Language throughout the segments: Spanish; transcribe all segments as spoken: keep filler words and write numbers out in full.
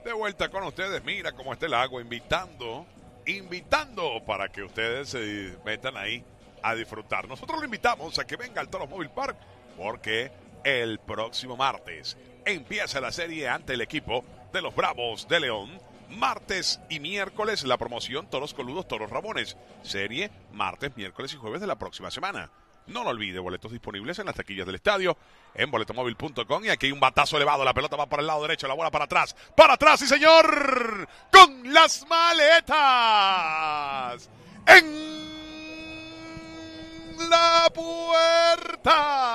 De vuelta con ustedes, mira cómo está el agua, invitando, invitando para que ustedes se metan ahí a disfrutar. Nosotros lo invitamos a que venga al Toros Mobile Park porque el próximo martes empieza la serie ante el equipo de los Bravos de León. Martes y miércoles la promoción Toros Coludos, Toros Ramones. Serie martes, miércoles y jueves de la próxima semana. No lo olvide, boletos disponibles en las taquillas del estadio, en boletomóvil punto com. Y aquí hay un batazo elevado, la pelota va para el lado derecho, la bola para atrás. ¡Para atrás, sí señor! ¡Con las maletas! ¡En la puerta!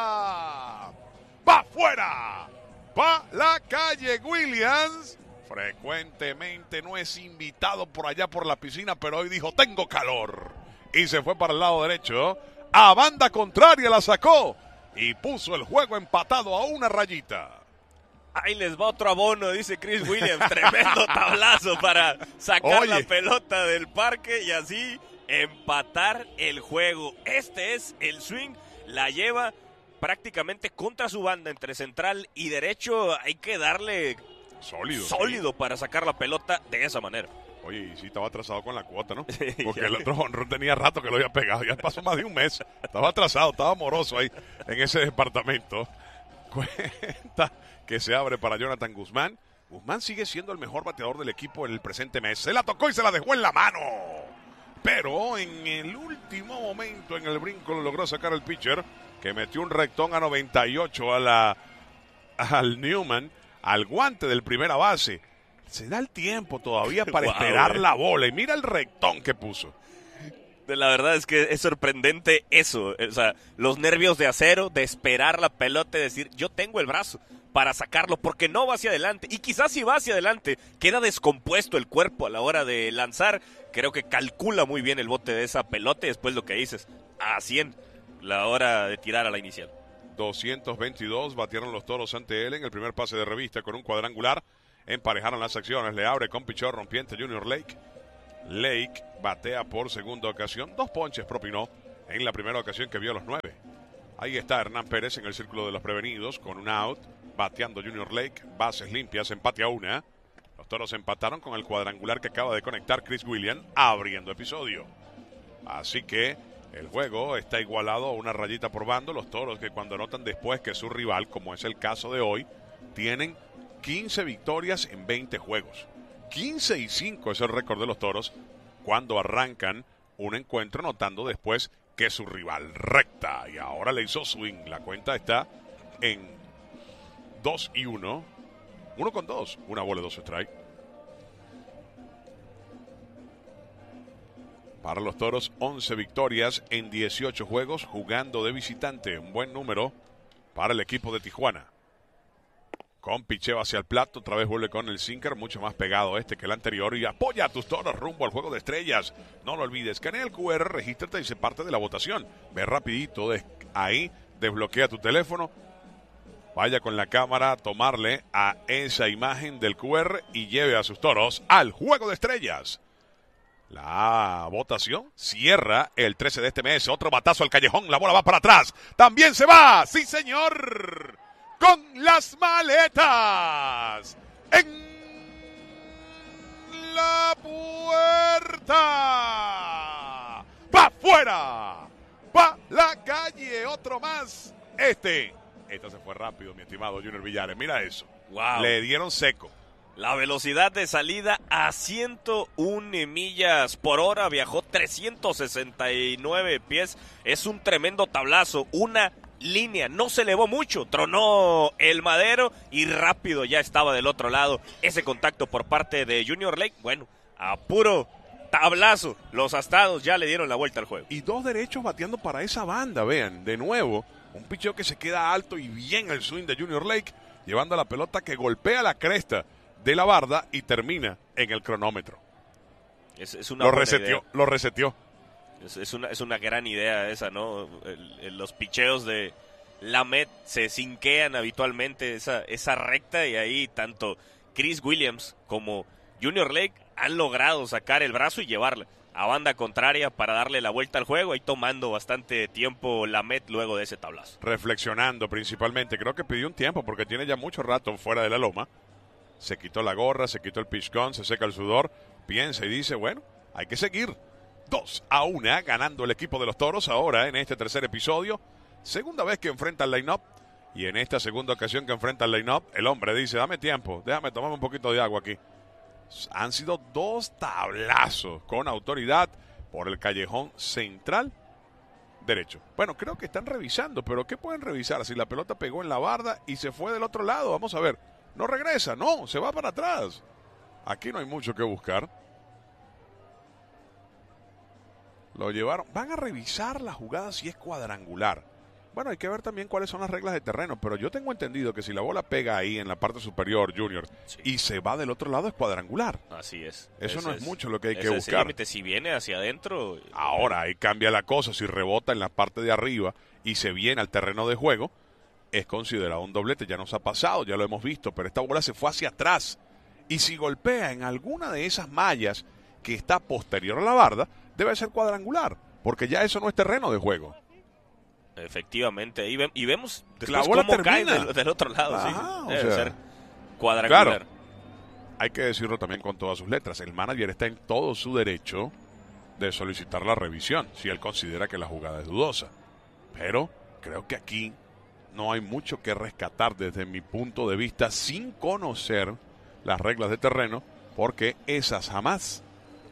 ¡Va afuera! ¡Va la calle Williams! Frecuentemente no es invitado por allá por la piscina, pero hoy dijo, tengo calor. Y se fue para el lado derecho. A banda contraria la sacó y puso el juego empatado a una rayita. Ahí les va otro abono, dice Chris Williams. Tremendo tablazo para sacar Oye. la pelota del parque y así empatar el juego. Este es el swing, la lleva prácticamente contra su banda entre central y derecho. Hay que darle sólido, sólido sí. para sacar la pelota de esa manera. Oye, y sí estaba atrasado con la cuota, ¿no? Porque el otro jonrón tenía rato que lo había pegado. Ya pasó más de un mes. Estaba atrasado, estaba moroso ahí en ese departamento. Cuenta que se abre para Jonathan Guzmán. Guzmán sigue siendo el mejor bateador del equipo en el presente mes. Se la tocó y se la dejó en la mano. Pero en el último momento, en el brinco, lo logró sacar el pitcher, que metió un rectón a noventa y ocho a la, al Newman, al guante del primera base. Se da el tiempo todavía para wow, esperar eh. la bola. Y mira el rectón que puso. La verdad es que es sorprendente eso. O sea, los nervios de acero, de esperar la pelota y decir, yo tengo el brazo para sacarlo, porque no va hacia adelante. Y quizás si va hacia adelante, queda descompuesto el cuerpo a la hora de lanzar. Creo que calcula muy bien el bote de esa pelota y después lo que dices, a cien la hora de tirar a la inicial. doscientos veintidós batieron los Toros ante él en el primer pase de revista con un cuadrangular. Emparejaron las acciones, le abre con pichón rompiente Junior Lake. Lake batea por segunda ocasión, dos ponches propinó en la primera ocasión que vio los nueve. Ahí está Hernán Pérez en el círculo de los prevenidos con un out, bateando Junior Lake, bases limpias, empate a una. Los Toros empataron con el cuadrangular que acaba de conectar Chris Williams, abriendo episodio. Así que el juego está igualado a una rayita por bando. Los Toros que cuando notan después que su rival, como es el caso de hoy, tienen quince victorias en veinte juegos. quince y cinco es el récord de los Toros cuando arrancan un encuentro notando después que su rival recta. Y ahora le hizo swing. La cuenta está en dos y uno. uno con dos. Una bola y dos strike. Para los Toros, once victorias en dieciocho juegos jugando de visitante. Un buen número para el equipo de Tijuana. Con picheo hacia el plato, otra vez vuelve con el sinker, mucho más pegado este que el anterior, y apoya a tus Toros rumbo al juego de estrellas. No lo olvides, escanea el cu erre, regístrate y se parte de la votación. Ve rapidito de ahí, desbloquea tu teléfono, vaya con la cámara a tomarle a esa imagen del cu erre y lleve a sus Toros al juego de estrellas. La votación cierra el trece de este mes, otro batazo al callejón, la bola va para atrás, también se va, sí señor, con las maletas en la puerta. ¡Va afuera! ¡Va la calle! Otro más. Este. Esta se fue rápido, mi estimado Junior Villares. Mira eso. Wow. Le dieron seco. La velocidad de salida a ciento una millas por hora. Viajó trescientos sesenta y nueve pies. Es un tremendo tablazo. Una línea, no se elevó mucho, tronó el madero y rápido ya estaba del otro lado. Ese contacto por parte de Junior Lake, bueno, a puro tablazo, los astados ya le dieron la vuelta al juego. Y dos derechos bateando para esa banda, vean, de nuevo, un picheo que se queda alto y bien el swing de Junior Lake, llevando la pelota que golpea la cresta de la barda y termina en el cronómetro. Es, es una lo buena reseteó, idea. lo reseteó. Es, es, una, es una gran idea esa, ¿no? El, el, los picheos de Lamet se sinquean habitualmente esa, esa recta y ahí tanto Chris Williams como Junior Lake han logrado sacar el brazo y llevarla a banda contraria para darle la vuelta al juego, ahí tomando bastante tiempo Lamet luego de ese tablazo. Reflexionando principalmente, creo que pidió un tiempo porque tiene ya mucho rato fuera de la loma. se quitó la gorra, se quitó el piscón, se seca el sudor, piensa y dice, bueno, hay que seguir. Dos a una, ganando el equipo de los Toros ahora en este tercer episodio. Segunda vez que enfrenta el line-up. Y en esta segunda ocasión que enfrenta el line-up, el hombre dice, dame tiempo, déjame tomarme un poquito de agua aquí. Han sido dos tablazos con autoridad por el callejón central derecho. Bueno, creo que están revisando, pero ¿qué pueden revisar? Si la pelota pegó en la barda y se fue del otro lado, vamos a ver. No regresa, no, se va para atrás. Aquí no hay mucho que buscar. Lo llevaron. Van a revisar la jugada si es cuadrangular. Bueno, hay que ver también cuáles son las reglas de terreno, pero yo tengo entendido que si la bola pega ahí en la parte superior, Junior, sí, y se va del otro lado es cuadrangular. Así es. Eso ese no es, es mucho lo que hay que buscar. Es el límite. Si viene hacia adentro. Ahora, ahí cambia la cosa. Si rebota en la parte de arriba y se viene al terreno de juego, es considerado un doblete. Ya nos ha pasado, ya lo hemos visto, pero esta bola se fue hacia atrás. Y si golpea en alguna de esas mallas que está posterior a la barda, debe ser cuadrangular, porque ya eso no es terreno de juego. Efectivamente, y, ve, y vemos después la bola cómo termina. cae del, del otro lado. Ajá, sí. Debe o sea, ser cuadrangular. Claro, hay que decirlo también con todas sus letras. El manager está en todo su derecho de solicitar la revisión, si él considera que la jugada es dudosa. Pero creo que aquí no hay mucho que rescatar desde mi punto de vista sin conocer las reglas de terreno, porque esas jamás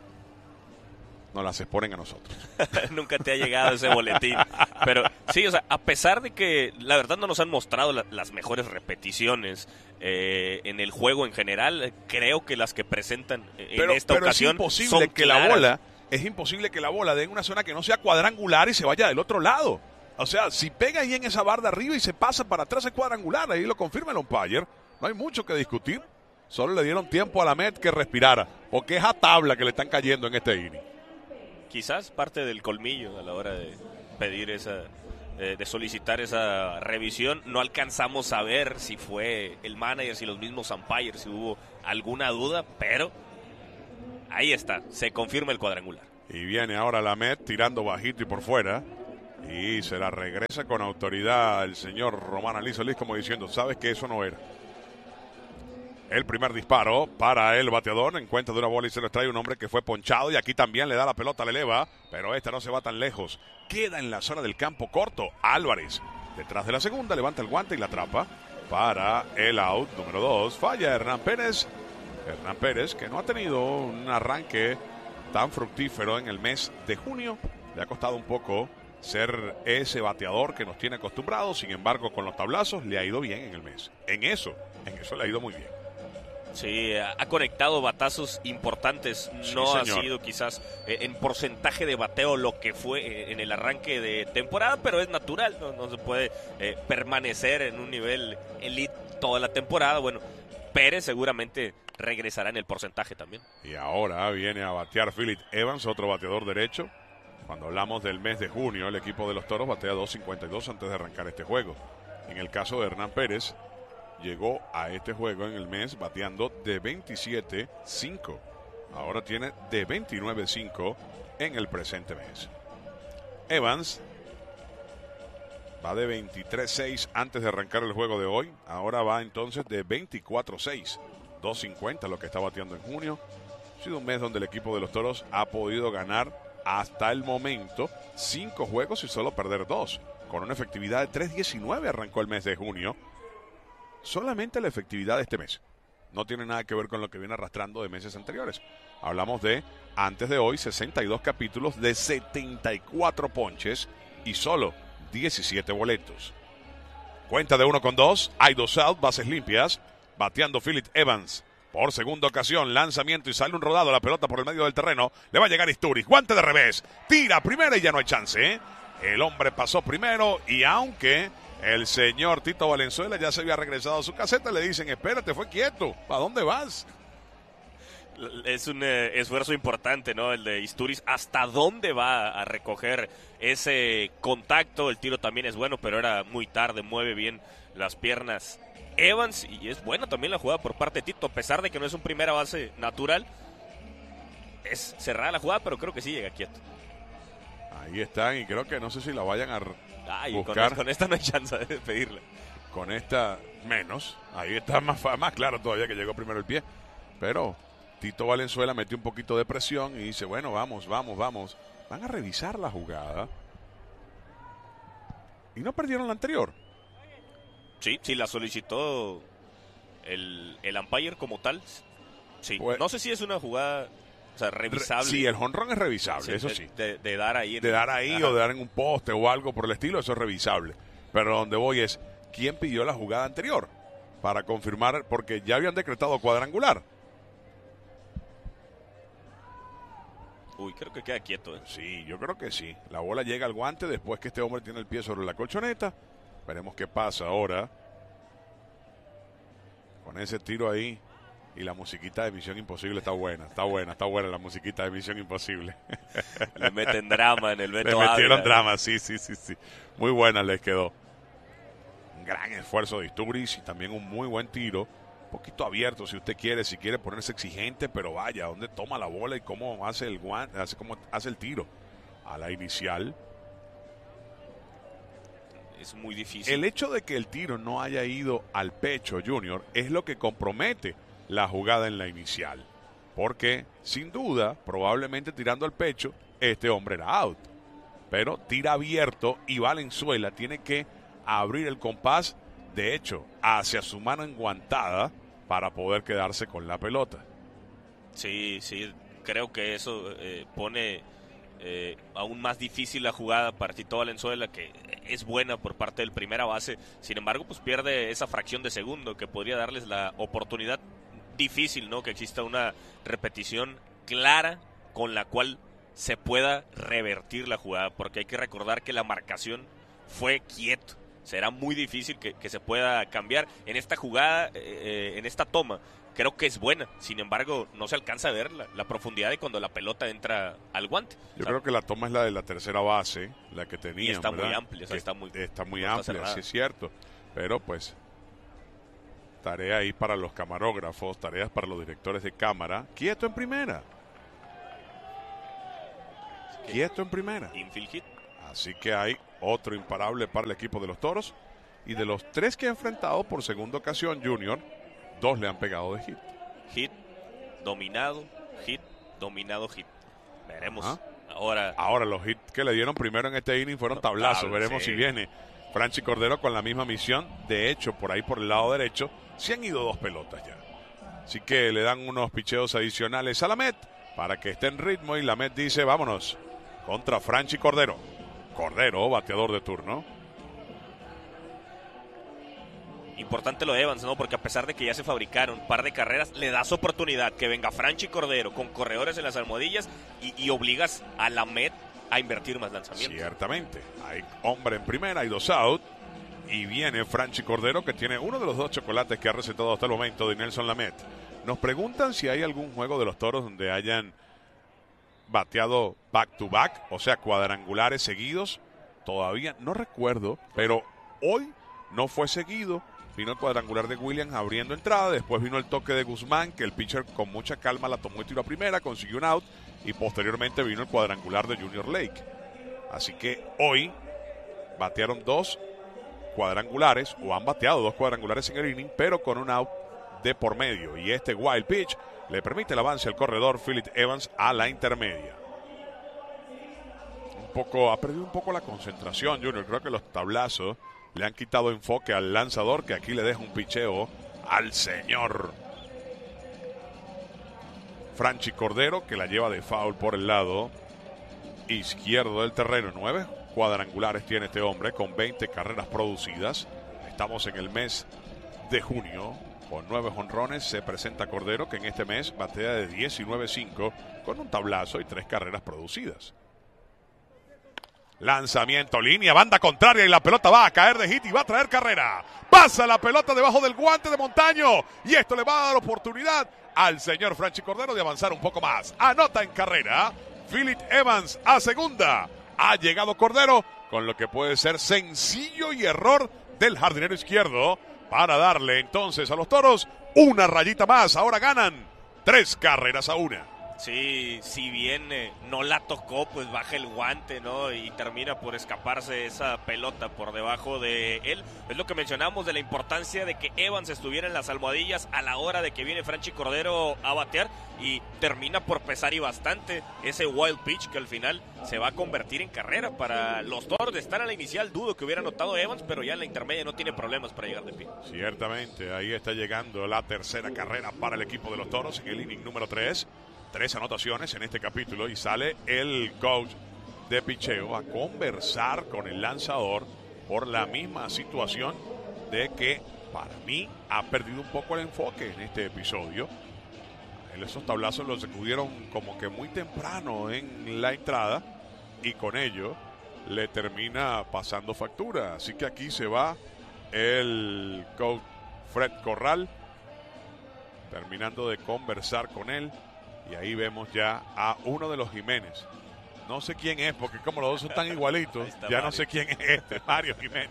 nos las exponen a nosotros. Nunca te ha llegado ese boletín. Pero sí, o sea, a pesar de que la verdad no nos han mostrado la, las mejores repeticiones eh, en el juego en general, creo que las que presentan en pero, esta pero ocasión es imposible son que claras. la bola, es imposible que la bola dé en una zona que no sea cuadrangular y se vaya del otro lado. O sea, si pega ahí en esa barda arriba y se pasa para atrás es cuadrangular, ahí lo confirma el umpire. No hay mucho que discutir. Solo le dieron tiempo a la Met que respirara, porque es a tabla que le están cayendo en este inning. Quizás parte del colmillo a la hora de pedir esa, eh, de solicitar esa revisión. No alcanzamos a ver si fue el manager, si los mismos umpires, si hubo alguna duda, pero ahí está, se confirma el cuadrangular. Y viene ahora la Met tirando bajito y por fuera, y se la regresa con autoridad el señor Román Alí como diciendo, sabes que eso no era. El primer disparo para el bateador, en cuenta de una bola y se lo trae un hombre que fue ponchado y aquí también le da la pelota, le eleva, pero esta no se va tan lejos. Queda en la zona del campo corto. Álvarez, detrás de la segunda, levanta el guante y la atrapa para el out número dos. Falla Hernán Pérez. Hernán Pérez, que no ha tenido un arranque tan fructífero en el mes de junio. Le ha costado un poco ser ese bateador que nos tiene acostumbrados. Sin embargo, con los tablazos le ha ido bien en el mes. En eso, en eso le ha ido muy bien. Sí, ha conectado batazos importantes, sí, no señor. ha sido quizás eh, en porcentaje de bateo lo que fue eh, en el arranque de temporada, pero es natural, no, no se puede eh, permanecer en un nivel elite toda la temporada. Bueno, Pérez seguramente regresará en el porcentaje también. Y ahora viene a batear Philip Evans, otro bateador derecho. Cuando hablamos del mes de junio, el equipo de los Toros batea dos cincuenta y dos antes de arrancar este juego. En el caso de Hernán Pérez, llegó a este juego en el mes bateando de veintisiete cinco. Ahora tiene de veintinueve cinco en el presente mes. Evans va de veintitrés seis antes de arrancar el juego de hoy. Ahora va entonces de veinticuatro seis. dos cincuenta lo que está bateando en junio. Ha sido un mes donde el equipo de los Toros ha podido ganar hasta el momento cinco juegos y solo perder dos. Con una efectividad de tres diecinueve arrancó el mes de junio. Solamente la efectividad de este mes. No tiene nada que ver con lo que viene arrastrando de meses anteriores. Hablamos de, antes de hoy, sesenta y dos capítulos de setenta y cuatro ponches y solo diecisiete boletos. Cuenta de uno con dos. Hay dos out, bases limpias. Bateando Philip Evans. Por segunda ocasión, lanzamiento y sale un rodado. La pelota por el medio del terreno. Le va a llegar Isturiz. Guante de revés. Tira primera y ya no hay chance. ¿eh? El hombre pasó primero y aunque el señor Tito Valenzuela ya se había regresado a su caseta, le dicen, espérate, fue quieto, ¿para dónde vas? Es un eh, esfuerzo importante, ¿no? El de Isturiz, ¿hasta dónde va a recoger ese contacto? El tiro también es bueno, pero era muy tarde, mueve bien las piernas Evans, y es buena también la jugada por parte de Tito, a pesar de que no es un primera base natural. Es cerrada la jugada, pero creo que sí llega quieto. Ahí están, y creo que no sé si la vayan a Ay, buscar. Con, con esta no hay chance de pedirle. con esta menos. Ahí está más, más claro todavía que llegó primero el pie. Pero Tito Valenzuela metió un poquito de presión y dice, bueno, vamos, vamos, vamos. Van a revisar la jugada. Y no perdieron la anterior. Sí, sí, la solicitó el, el umpire como tal. Sí, pues, no sé si es una jugada, o sea, revisable. Sí, el jonrón es revisable, sí, eso de, sí. De, de dar ahí. En de dar ahí ajá. o de dar en un poste o algo por el estilo, eso es revisable. Pero donde voy es, ¿quién pidió la jugada anterior? Para confirmar, porque ya habían decretado cuadrangular. Uy, creo que queda quieto. ¿eh? Sí, yo creo que sí. La bola llega al guante después que este hombre tiene el pie sobre la colchoneta. Veremos qué pasa ahora. Con ese tiro ahí. Y la musiquita de Misión Imposible está buena. Está buena, está buena la musiquita de Misión Imposible. Le meten drama en el Beto Le metieron Ávila. drama, sí, sí, sí, sí. Muy buena les quedó. Un gran esfuerzo de Isturiz y también un muy buen tiro. Un poquito abierto si usted quiere, si quiere ponerse exigente, pero vaya, ¿dónde toma la bola y cómo hace el guante, hace, cómo hace el tiro? A la inicial. Es muy difícil. El hecho de que el tiro no haya ido al pecho, Junior, es lo que compromete la jugada en la inicial. Porque, sin duda, probablemente tirando al pecho, este hombre era out. Pero tira abierto y Valenzuela tiene que abrir el compás, de hecho, hacia su mano enguantada para poder quedarse con la pelota. Sí, sí, creo que eso eh, pone eh, aún más difícil la jugada para Tito Valenzuela, que es buena por parte del primera base. Sin embargo, pues pierde esa fracción de segundo que podría darles la oportunidad. Difícil, ¿no? Que exista una repetición clara con la cual se pueda revertir la jugada, porque hay que recordar que la marcación fue quieto. Será muy difícil que, que se pueda cambiar. En esta jugada, eh, en esta toma, creo que es buena. Sin embargo, no se alcanza a ver la, la profundidad de cuando la pelota entra al guante. Yo o sea, creo que la toma es la de la tercera base, la que tenía. Y está ¿verdad? muy amplia, o sea, está muy, está muy no está amplia, cerrada. sí es cierto. Pero pues, tarea ahí para los camarógrafos, tareas para los directores de cámara. Quieto en primera. Quieto en primera. Infield hit. Así que hay otro imparable para el equipo de los Toros. Y de los tres que ha enfrentado por segunda ocasión, Junior, dos le han pegado de hit. Hit, dominado, hit, dominado, hit. Veremos. Ajá. Ahora, Ahora los hits que le dieron primero en este inning fueron tablazos. Tabla, Veremos sí. si viene Franchi Cordero con la misma misión. De hecho, por ahí por el lado derecho, se han ido dos pelotas ya. Así que le dan unos picheos adicionales a Lamet para que esté en ritmo. Y Lamet dice, vámonos, contra Franchi Cordero. Cordero, bateador de turno. importante lo de Evans, ¿no? Porque a pesar de que ya se fabricaron un par de carreras, le das oportunidad que venga Franchi Cordero con corredores en las almohadillas y, y obligas a Lamet a invertir más lanzamientos. Ciertamente. Hay hombre en primera, hay dos out. Y viene Franchi Cordero, que tiene uno de los dos chocolates que ha recetado hasta el momento de Nelson Lamet. Nos preguntan si hay algún juego de los Toros donde hayan bateado back to back, o sea, cuadrangulares seguidos. Todavía no recuerdo, pero hoy no fue seguido. Vino el cuadrangular de Williams abriendo entrada, después vino el toque de Guzmán, que el pitcher con mucha calma la tomó y tiró a primera, consiguió un out, y posteriormente vino el cuadrangular de Junior Lake. Así que hoy batearon dos cuadrangulares, o han bateado dos cuadrangulares en el inning, pero con un out de por medio, y este wild pitch le permite el avance al corredor Philip Evans a la intermedia. Un poco, ha perdido un poco la concentración Junior, creo que los tablazos le han quitado enfoque al lanzador, que aquí le deja un picheo al señor Franchi Cordero, que la lleva de foul por el lado izquierdo del terreno. Nueve cuadrangulares tiene este hombre con veinte carreras producidas. Estamos en el mes de junio. Con nueve jonrones se presenta Cordero, que en este mes batea de diecinueve cinco con un tablazo y tres carreras producidas. Lanzamiento, línea, banda contraria y la pelota va a caer de hit y va a traer carrera. Pasa la pelota debajo del guante de Montaño y esto le va a dar oportunidad al señor Franchi Cordero de avanzar un poco más. Anota en carrera Philip Evans a segunda. Ha llegado Cordero con lo que puede ser sencillo y error del jardinero izquierdo para darle entonces a los Toros una rayita más. Ahora ganan tres carreras a una. Sí, si bien eh, no la tocó, pues baja el guante, ¿no? Y termina por escaparse esa pelota por debajo de él. Es lo que mencionamos de la importancia de que Evans estuviera en las almohadillas a la hora de que viene Franchi Cordero a batear, y termina por pesar y bastante ese wild pitch que al final se va a convertir en carrera para los Toros. De estar a la inicial, dudo que hubiera anotado Evans, pero ya en la intermedia no tiene problemas para llegar de pie. Ciertamente, ahí está llegando la tercera carrera para el equipo de los Toros en el inning número tres. Tres anotaciones en este capítulo y sale el coach de picheo a conversar con el lanzador por la misma situación de que para mí ha perdido un poco el enfoque en este episodio. Esos tablazos los sacudieron como que muy temprano en la entrada y con ello le termina pasando factura. Así que aquí se va el coach Fred Corral terminando de conversar con él. Y ahí vemos ya a uno de los Jiménez. No sé quién es, porque como los dos son tan igualitos, ya Mario. No sé quién es este, Mario Jiménez.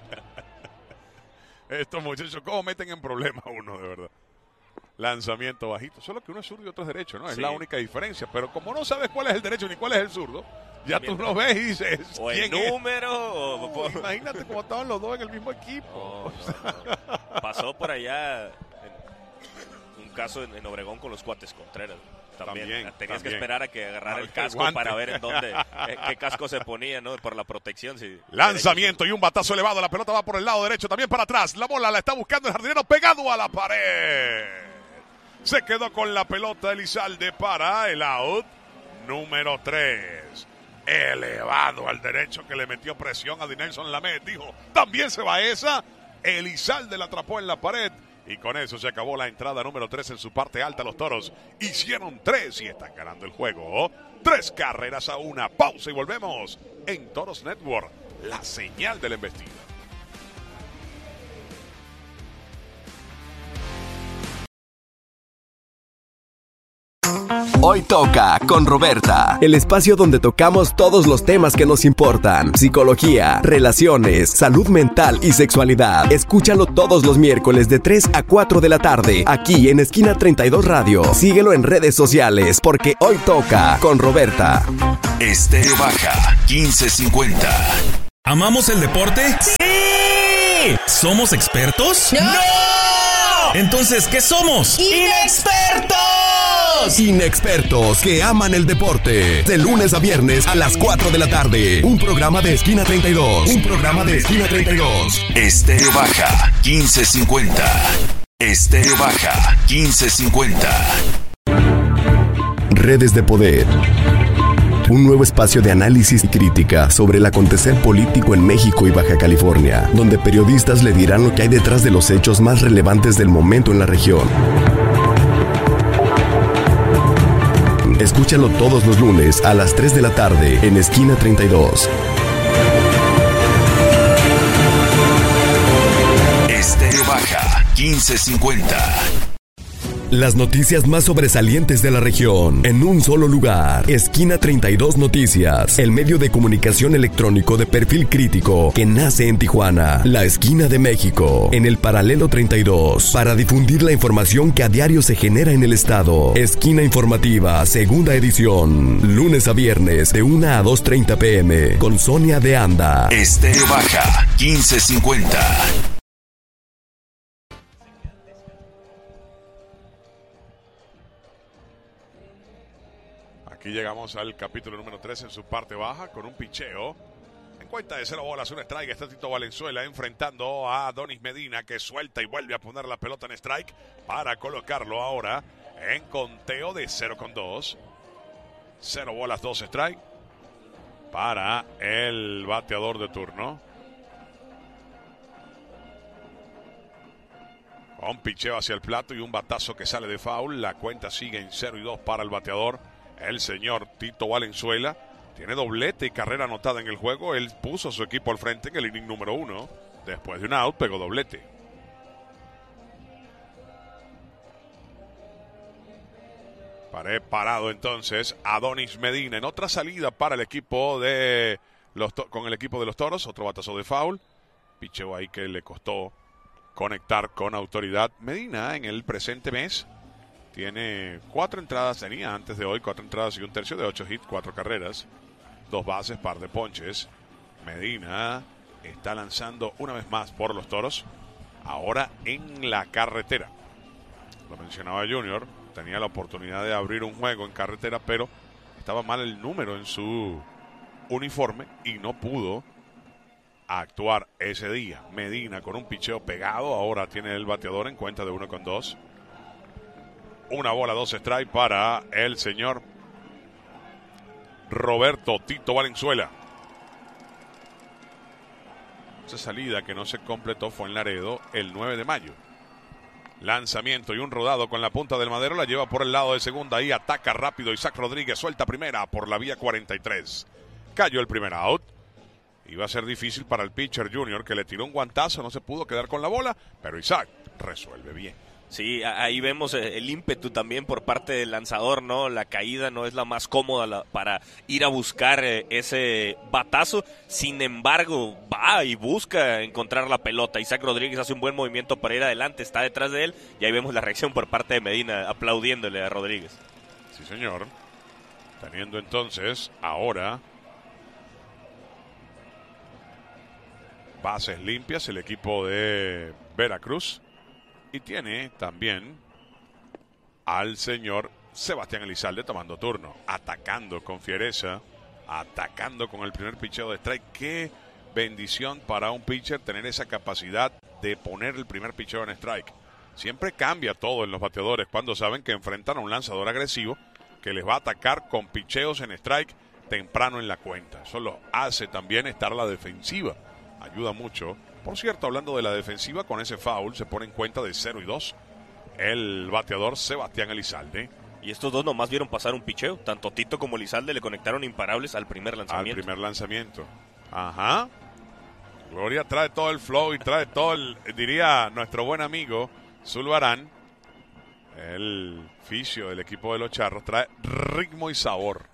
Estos muchachos, ¿cómo meten en problemas a uno, de verdad? Lanzamiento bajito. Solo que uno es zurdo y otro es derecho, ¿no? Es sí. La única diferencia. Pero como no sabes cuál es el derecho ni cuál es el zurdo, ya tú lo ves y dices, o el número, o... No, imagínate cómo estaban los dos en el mismo equipo. Oh, no, no. Pasó por allá en un caso en, en Obregón con los Cuates Contreras. También, también tenías también. que esperar a que agarrara el casco para ver en dónde, eh, qué casco se ponía, ¿no? Por la protección. Si Lanzamiento y un batazo elevado. La pelota va por el lado derecho, también para atrás. La bola la está buscando el jardinero, pegado a la pared. Se quedó con la pelota Elizalde para el out número tres. Elevado al derecho, que le metió presión a Dinelson Lamet. Dijo, también se va esa. Elizalde la atrapó en la pared. Y con eso se acabó la entrada número tres en su parte alta. Los Toros hicieron tres y están ganando el juego. Tres carreras a una. Pausa y volvemos en Toros Network, la señal de la embestida. Hoy toca con Roberta, el espacio donde tocamos todos los temas que nos importan: psicología, relaciones, salud mental y sexualidad. Escúchalo todos los miércoles de tres a cuatro de la tarde, aquí en Esquina treinta y dos Radio. Síguelo en redes sociales, porque hoy toca con Roberta. Estéreo Baja quince cincuenta. ¿Amamos el deporte? ¡Sí! ¿Somos expertos? ¡No! Entonces, ¿qué somos? ¡Inexpertos! Inexpertos que aman el deporte. De lunes a viernes a las cuatro de la tarde. Un programa de Esquina treinta y dos. Un programa de Esquina treinta y dos. Estéreo Baja quince cincuenta. Estéreo Baja quince cincuenta. Redes de Poder. Un nuevo espacio de análisis y crítica sobre el acontecer político en México y Baja California, donde periodistas le dirán lo que hay detrás de los hechos más relevantes del momento en la región. Escúchalo todos los lunes a las tres de la tarde en Esquina treinta y dos. Estéreo Baja quince cincuenta. Las noticias más sobresalientes de la región en un solo lugar. Esquina treinta y dos Noticias, el medio de comunicación electrónico de perfil crítico que nace en Tijuana, la esquina de México, en el paralelo treinta y dos, para difundir la información que a diario se genera en el estado. Esquina Informativa, segunda edición, lunes a viernes de una a dos treinta pm, con Sonia de Anda. Estéreo Baja quince cincuenta. Aquí llegamos al capítulo número tres en su parte baja con un picheo. En cuenta de cero bolas, un strike. Está Tito Valenzuela enfrentando a Adonis Medina, que suelta y vuelve a poner la pelota en strike para colocarlo ahora en conteo de cero con dos. Cero bolas, dos strike para el bateador de turno. Con picheo hacia el plato y un batazo que sale de foul. La cuenta sigue en cero y dos para el bateador, el señor Tito Valenzuela. Tiene doblete y carrera anotada en el juego. Él puso a su equipo al frente en el inning número uno. Después de un out, pegó doblete. Preparado entonces Adonis Medina en otra salida para el equipo de los to- con el equipo de los Toros. Otro batazo de foul. Picheo ahí que le costó conectar con autoridad. Medina en el presente mes tiene cuatro entradas, tenía antes de hoy cuatro entradas y un tercio de ocho hits, cuatro carreras, dos bases, par de ponches. Medina está lanzando una vez más por los Toros, ahora en la carretera. Lo mencionaba Junior, tenía la oportunidad de abrir un juego en carretera, pero estaba mal el número en su uniforme y no pudo actuar ese día. Medina con un picheo pegado, ahora tiene el bateador en cuenta de uno con dos. Una bola, dos strike para el señor Roberto Tito Valenzuela. Esa salida que no se completó fue en Laredo el nueve de mayo. Lanzamiento y un rodado con la punta del madero, la lleva por el lado de segunda, ahí ataca rápido Isaac Rodríguez, suelta primera por la vía cuarenta y tres. Cayó el primer out. Iba a ser difícil para el pitcher Junior, que le tiró un guantazo, no se pudo quedar con la bola, pero Isaac resuelve bien. Sí, ahí vemos el ímpetu también por parte del lanzador, ¿no? La caída no es la más cómoda la, para ir a buscar ese batazo. Sin embargo, va y busca encontrar la pelota. Isaac Rodríguez hace un buen movimiento para ir adelante, está detrás de él. Y ahí vemos la reacción por parte de Medina, aplaudiéndole a Rodríguez. Sí, señor. Teniendo entonces ahora bases limpias el equipo de Veracruz. Y tiene también al señor Sebastián Elizalde tomando turno, atacando con fiereza, atacando con el primer picheo de strike. Qué bendición para un pitcher tener esa capacidad de poner el primer picheo en strike. Siempre cambia todo en los bateadores cuando saben que enfrentan a un lanzador agresivo que les va a atacar con picheos en strike temprano en la cuenta. Eso lo hace también estar la defensiva. Ayuda mucho. Por cierto, hablando de la defensiva, con ese foul se pone en cuenta de cero y dos el bateador Sebastián Elizalde. Y estos dos nomás vieron pasar un picheo. Tanto Tito como Elizalde le conectaron imparables al primer lanzamiento. Al primer lanzamiento. Ajá. Gloria trae todo el flow y trae todo el, diría nuestro buen amigo Zulbarán, el fisio del equipo de los Charros, trae ritmo y sabor.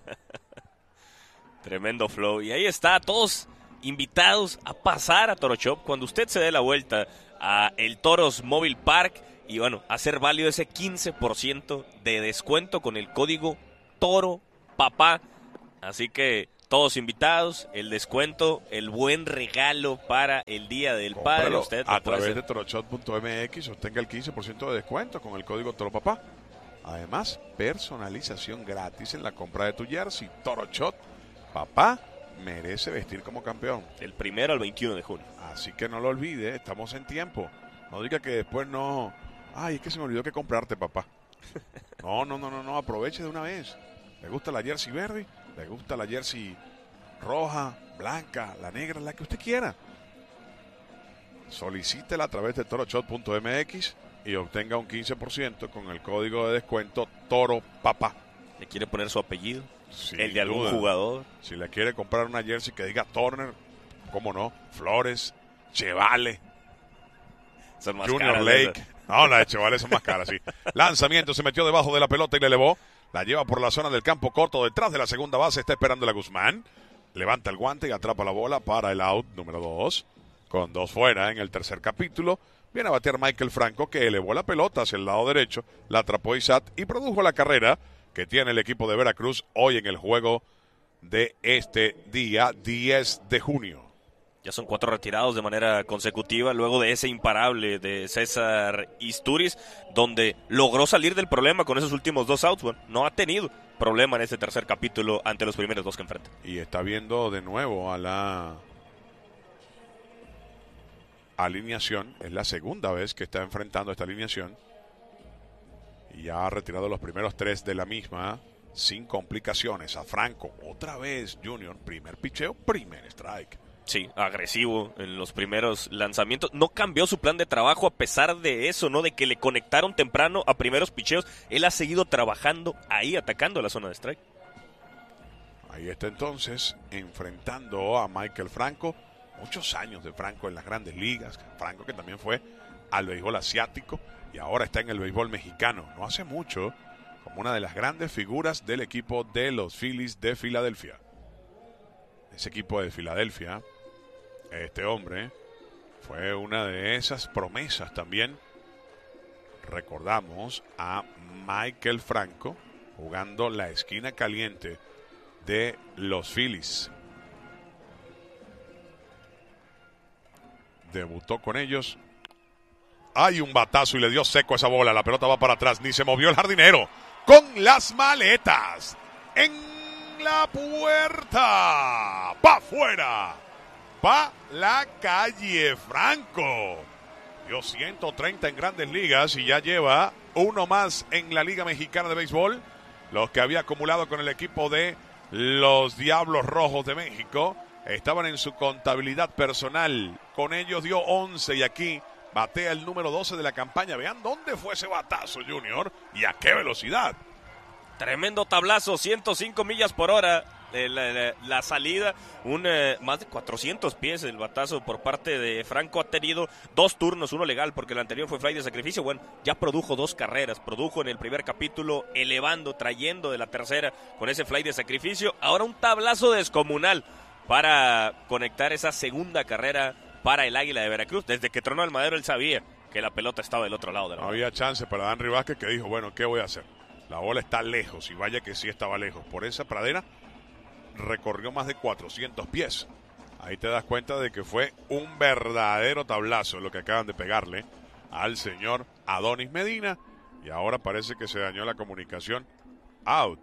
Tremendo flow. Y ahí está, todos invitados a pasar a Toro Shop cuando usted se dé la vuelta a el Toros Mobile Park y bueno, hacer válido ese quince por ciento de descuento con el código Toro Papá. Así que todos invitados, el descuento, el buen regalo para el Día del Padre. Cómpralo usted a través de toroshop punto m x obtenga el quince por ciento de descuento con el código Toro Papá. Además, personalización gratis en la compra de tu jersey. Toro Shop Papá merece vestir como campeón. El primero al veintiuno de junio. Así que no lo olvide, estamos en tiempo. No diga que después no... Ay, es que se me olvidó que comprarte, papá. No, no, no, no, no, aproveche de una vez. ¿Le gusta la jersey verde? ¿Le gusta la jersey roja, blanca, la negra, la que usted quiera? Solicítela a través de toroshop punto m x y obtenga un quince por ciento con el código de descuento Toro Papá. ¿Le quiere poner su apellido? Sin el de algún duda. jugador. Si le quiere comprar una jersey que diga Turner, cómo no, Flores, Chevale, Son más Junior caras, Lake. ¿verdad? No, las de Chevale son más caras, sí. Lanzamiento, se metió debajo de la pelota y le elevó. La lleva por la zona del campo corto, detrás de la segunda base, está esperando la Guzmán. Levanta el guante y atrapa la bola para el out número dos. Con dos fuera en el tercer capítulo. Viene a batear Michael Franco, que elevó la pelota hacia el lado derecho. La atrapó Isaac y produjo la carrera que tiene el equipo de Veracruz hoy en el juego de este día diez de junio. Ya son cuatro retirados de manera consecutiva luego de ese imparable de César Isturiz, donde logró salir del problema con esos últimos dos outs. Bueno, no ha tenido problema en este tercer capítulo ante los primeros dos que enfrenta. Y está viendo de nuevo a la alineación. Es la segunda vez que está enfrentando esta alineación. Y ya ha retirado los primeros tres de la misma sin complicaciones. A Franco, otra vez Junior, primer picheo, primer strike. Sí, agresivo en los primeros lanzamientos. No cambió su plan de trabajo a pesar de eso, ¿no? De que le conectaron temprano a primeros picheos. Él ha seguido trabajando ahí, atacando la zona de strike. Ahí está entonces enfrentando a Michael Franco. Muchos años de Franco en las grandes ligas. Franco que también fue al béisbol asiático y ahora está en el béisbol mexicano. No hace mucho, como una de las grandes figuras del equipo de los Phillies de Filadelfia. Ese equipo de Filadelfia, este hombre, fue una de esas promesas también recordamos a Michael Franco jugando la esquina caliente de los Phillies. Debutó con ellos. Hay un batazo y le dio seco a esa bola. La pelota va para atrás. Ni se movió el jardinero. Con las maletas en la puerta. Pa' afuera. Pa' la calle. Franco. Dio ciento treinta en Grandes Ligas y ya lleva uno más en la Liga Mexicana de Béisbol. Los que había acumulado con el equipo de los Diablos Rojos de México estaban en su contabilidad personal. Con ellos dio once y aquí batea el número doce de la campaña. Vean dónde fue ese batazo, Junior, y a qué velocidad. Tremendo tablazo, ciento cinco millas por hora. Eh, la, la, la salida, un eh, más de cuatrocientos pies el batazo por parte de Franco. Ha tenido dos turnos, uno legal porque el anterior fue fly de sacrificio. Bueno, ya produjo dos carreras, produjo en el primer capítulo elevando, trayendo de la tercera con ese fly de sacrificio. Ahora un tablazo descomunal para conectar esa segunda carrera para el Águila de Veracruz. Desde que tronó el madero él sabía que la pelota estaba del otro lado de la No bola. había chance para Danry Vázquez, que dijo, bueno, ¿qué voy a hacer? La bola está lejos y vaya que sí estaba lejos. Por esa pradera recorrió más de cuatrocientos pies. Ahí te das cuenta de que fue un verdadero tablazo lo que acaban de pegarle al señor Adonis Medina. Y ahora parece que se dañó la comunicación. Out.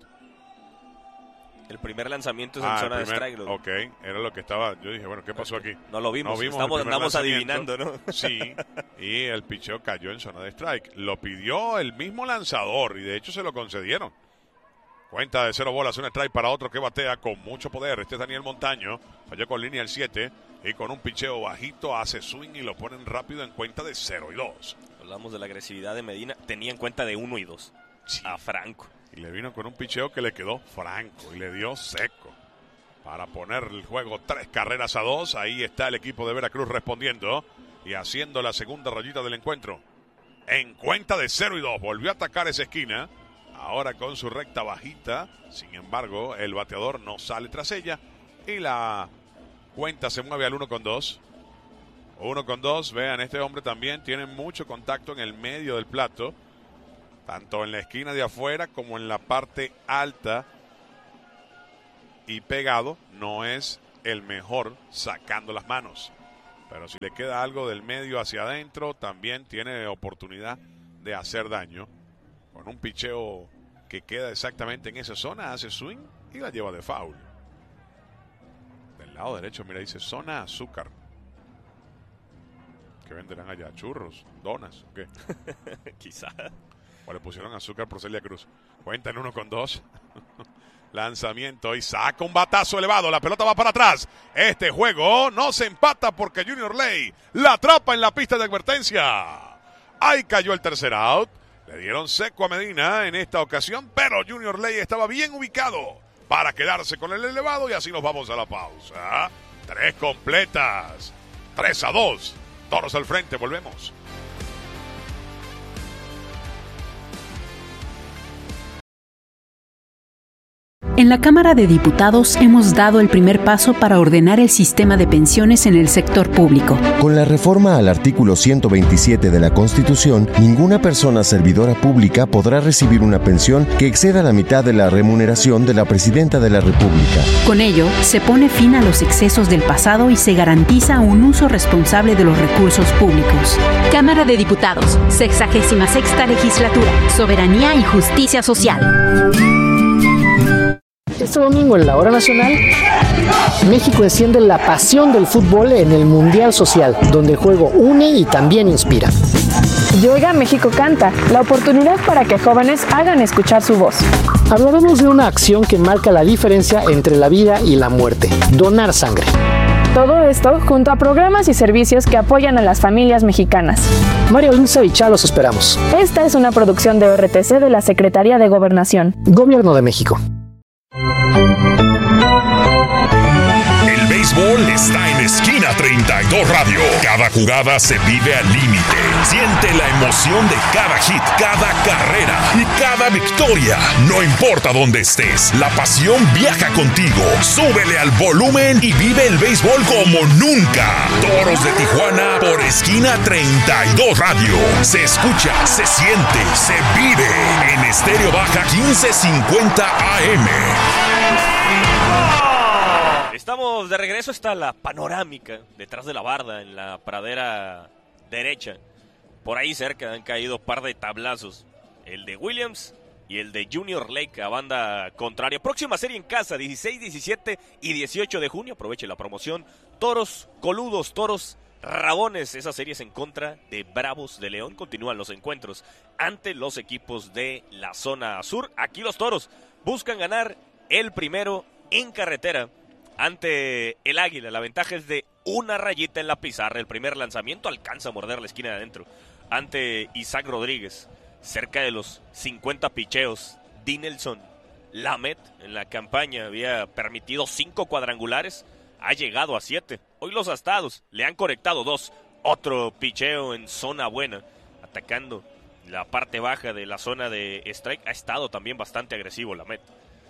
El primer lanzamiento es Ah, en zona el primer, de strike. Lo... Ok, era lo que estaba. Yo dije, bueno, ¿qué pasó aquí? No lo vimos, No vimos estamos, el primer andamos lanzamiento. adivinando, ¿no? Sí, y el picheo cayó en zona de strike. Lo pidió el mismo lanzador y de hecho se lo concedieron. Cuenta de cero bolas, un strike para otro que batea con mucho poder. Este es Daniel Montaño, falló con línea el siete y con un picheo bajito hace swing y lo ponen rápido en cuenta de cero y dos. Hablamos de la agresividad de Medina, tenía en cuenta de uno y dos Sí. a Franco. Y le vino con un picheo que le quedó franco y le dio seco para poner el juego tres carreras a dos. Ahí está el equipo de Veracruz respondiendo y haciendo la segunda rayita del encuentro. En cuenta de cero y dos, volvió a atacar esa esquina. Ahora con su recta bajita, sin embargo, el bateador no sale tras ella y la cuenta se mueve al uno con dos. uno con dos, vean, este hombre también tiene mucho contacto en el medio del plato, tanto en la esquina de afuera como en la parte alta, y pegado no es el mejor sacando las manos. Pero si le queda algo del medio hacia adentro, también tiene oportunidad de hacer daño. Con un picheo que queda exactamente en esa zona, hace swing y la lleva de foul. Del lado derecho, mira, dice zona azúcar. ¿Qué venderán allá? ¿Churros? ¿Donas? ¿O qué? Quizá. O le pusieron azúcar por Celia Cruz. Cuenta en uno con dos. Lanzamiento y saca un batazo elevado. La pelota va para atrás. Este juego no se empata porque Junior Ley la atrapa en la pista de advertencia. Ahí cayó el tercer out. Le dieron seco a Medina en esta ocasión, pero Junior Ley estaba bien ubicado para quedarse con el elevado y así nos vamos a la pausa. Tres completas. Tres a dos. Toros al frente, volvemos. En la Cámara de Diputados hemos dado el primer paso para ordenar el sistema de pensiones en el sector público. Con la reforma al artículo ciento veintisiete de la Constitución, ninguna persona servidora pública podrá recibir una pensión que exceda la mitad de la remuneración de la Presidenta de la República. Con ello, se pone fin a los excesos del pasado y se garantiza un uso responsable de los recursos públicos. Cámara de Diputados, sexagésima sexta legislatura, soberanía y justicia social. Este domingo en la Hora Nacional, México enciende la pasión del fútbol en el Mundial Social, donde el juego une y también inspira. Yoga México Canta, la oportunidad para que jóvenes hagan escuchar su voz. Hablaremos de una acción que marca la diferencia entre la vida y la muerte, donar sangre. Todo esto junto a programas y servicios que apoyan a las familias mexicanas. María Luisa Bichá, los esperamos. Esta es una producción de O R T C de la Secretaría de Gobernación. Gobierno de México. El béisbol béisbol está en Esquina treinta y dos Radio. Cada jugada se vive al límite. Siente la emoción de cada hit, cada carrera y cada victoria. No importa dónde estés, la pasión viaja contigo. Súbele al volumen y vive el béisbol como nunca. Toros de Tijuana por Esquina treinta y dos Radio. Se escucha, se siente, se vive en Estéreo Baja quince cincuenta A M. Estamos de regreso, está la panorámica detrás de la barda en la pradera derecha. Por ahí cerca han caído un par de tablazos. El de Williams y el de Junior Lake a banda contraria. Próxima serie en casa, dieciséis, diecisiete y dieciocho de junio. Aproveche la promoción. Toros coludos, toros rabones. Esas series en contra de Bravos de León. Continúan los encuentros ante los equipos de la zona sur. Aquí los toros buscan ganar el primero en carretera ante el Águila. La ventaja es de una rayita en la pizarra. El primer lanzamiento alcanza a morder la esquina de adentro ante Isaac Rodríguez. Cerca de los cincuenta picheos. Dinelson Lamet en la campaña había permitido cinco cuadrangulares. Ha llegado a siete. Hoy los astados le han conectado dos. Otro picheo en zona buena, atacando la parte baja de la zona de strike. Ha estado también bastante agresivo Lamet.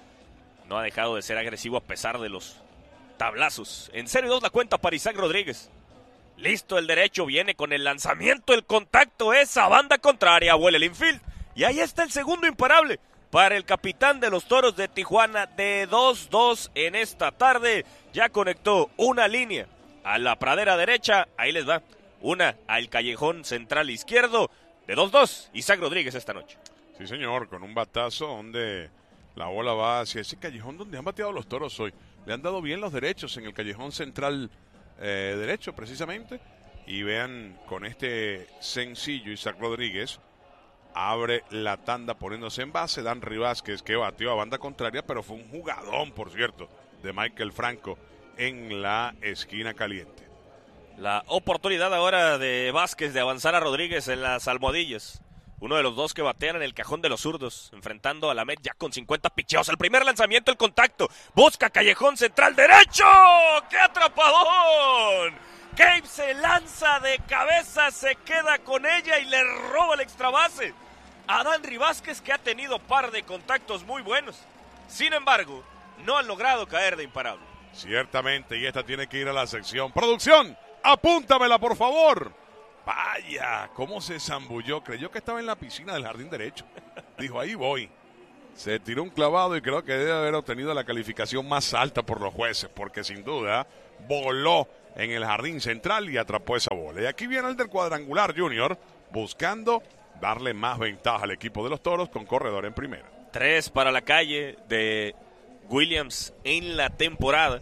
No ha dejado de ser agresivo a pesar de los tablazos. En cero y dos la cuenta para Isaac Rodríguez. Listo el derecho, viene con el lanzamiento, el contacto es a banda contraria, vuela el infield. Y ahí está el segundo imparable para el capitán de los Toros de Tijuana de dos dos en esta tarde. Ya conectó una línea a la pradera derecha, ahí les va. Una al callejón central izquierdo de dos dos, Isaac Rodríguez esta noche. Sí señor, con un batazo donde la bola va hacia ese callejón donde han bateado los Toros hoy. Le han dado bien los derechos en el callejón central eh, derecho precisamente. Y vean, con este sencillo Isaac Rodríguez abre la tanda poniéndose en base. Dan Vázquez, que batió a banda contraria, pero fue un jugadón, por cierto, de Michael Franco en la esquina caliente. La oportunidad ahora de Vázquez de avanzar a Rodríguez en las almohadillas. Uno de los dos que batean en el cajón de los zurdos, enfrentando a Lamet ya con cincuenta picheos. El primer lanzamiento, el contacto. Busca callejón central derecho. ¡Qué atrapadón! Gabe se lanza de cabeza, se queda con ella y le roba el extra base a Danry Vázquez, que ha tenido par de contactos muy buenos. Sin embargo, no han logrado caer de imparable. Ciertamente, y esta tiene que ir a la sección. ¡Producción! ¡Apúntamela, por favor! Vaya, cómo se zambulló. Creyó que estaba en la piscina del jardín derecho. Dijo, ahí voy. Se tiró un clavado y creo que debe haber obtenido la calificación más alta por los jueces, porque sin duda voló en el jardín central y atrapó esa bola. Y aquí viene el del cuadrangular, Junior, buscando darle más ventaja al equipo de los Toros con corredor en primera. Tres para la calle de Williams en la temporada.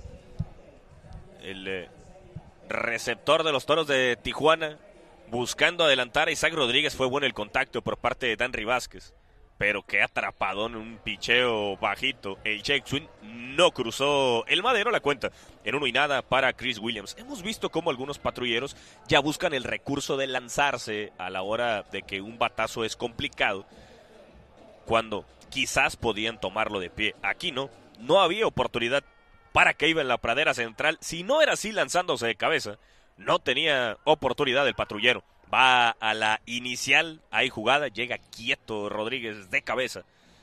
El eh, receptor de los Toros de Tijuana buscando adelantar a Isaac Rodríguez. Fue bueno el contacto por parte de Danry Vázquez, pero que atrapado en un picheo bajito. El check swing no cruzó el madero. La cuenta en uno y nada para Chris Williams. Hemos visto cómo algunos patrulleros ya buscan el recurso de lanzarse a la hora de que un batazo es complicado, cuando quizás podían tomarlo de pie. Aquí no, no había oportunidad para que iba en la pradera central. Si no era así lanzándose de cabeza, no tenía oportunidad el patrullero. Va a la inicial, hay jugada, llega quieto Rodríguez de cabeza.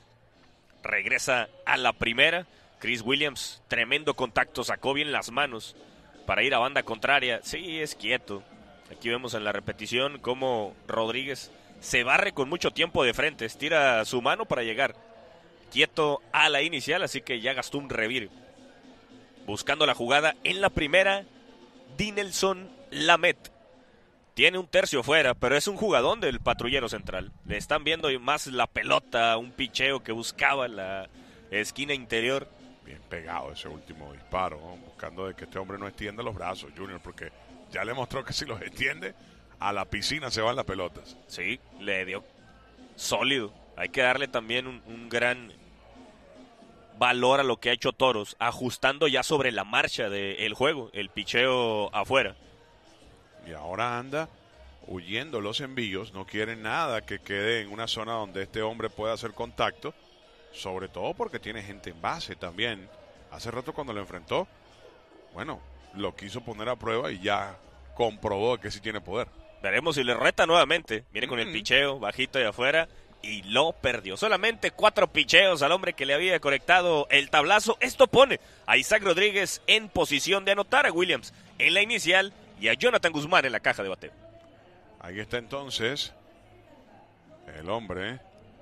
Regresa a la primera. Chris Williams, tremendo contacto, sacó bien las manos para ir a banda contraria. Sí, es quieto. Aquí vemos en la repetición cómo Rodríguez se barre con mucho tiempo de frente, estira su mano para llegar quieto a la inicial, así que ya gastó un revir. Buscando la jugada en la primera, Dinelson Lamet. Tiene un tercio fuera, pero es un jugadón del patrullero central. Le están viendo más la pelota, un picheo que buscaba la esquina interior. Bien pegado ese último disparo, ¿no? Buscando de que este hombre no extienda los brazos, Junior, porque ya le mostró que si los extiende, a la piscina se van las pelotas. Sí, le dio sólido. Hay que darle también un, un gran valor a lo que ha hecho Toros, ajustando ya sobre la marcha del juego, el picheo afuera. Y ahora anda huyendo los envíos, no quiere nada que quede en una zona donde este hombre pueda hacer contacto, sobre todo porque tiene gente en base también. Hace rato cuando lo enfrentó, bueno, lo quiso poner a prueba y ya comprobó que sí tiene poder. Veremos si le reta nuevamente. Viene con Mm. el picheo bajito de afuera y lo perdió. Solamente cuatro picheos al hombre que le había conectado el tablazo. Esto pone a Isaac Rodríguez en posición de anotar, a Williams en la inicial y a Jonathan Guzmán en la caja de bateo. Ahí está entonces el hombre